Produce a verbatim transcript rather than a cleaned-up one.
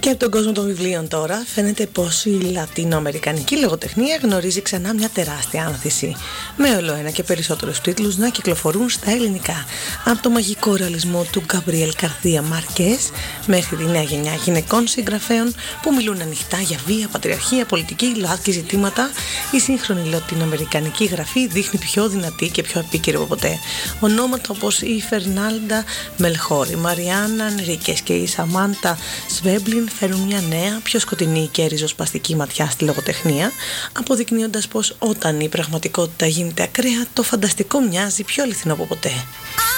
Και από τον κόσμο των βιβλίων τώρα φαίνεται πως η λατινοαμερικανική λογοτεχνία γνωρίζει ξανά μια τεράστια άνθηση, με όλο ένα και περισσότερους τίτλους να κυκλοφορούν στα ελληνικά. Από το μαγικό ρεαλισμό του Γκαμπριέλ Γκαρθία Μάρκες μέχρι τη νέα γενιά γυναικών συγγραφέων που μιλούν ανοιχτά για βία, πατριαρχία, πολιτική, ΛΟΑΤΚΙ ζητήματα, η σύγχρονη λατινοαμερικανική γραφή δείχνει πιο δυνατή και πιο επίκαιρη από ποτέ. Ονόματα όπως η Φερνάλντα Μελχόρ, η Μαριάννα Ενρίκες και η Σαμάντα Σβέμπλιν φέρουν μια νέα, πιο σκοτεινή και ριζοσπαστική ματιά στη λογοτεχνία, αποδεικνύοντας πως όταν η πραγματικότητα γίνεται ακραία, το φανταστικό μοιάζει πιο αληθινό από ποτέ.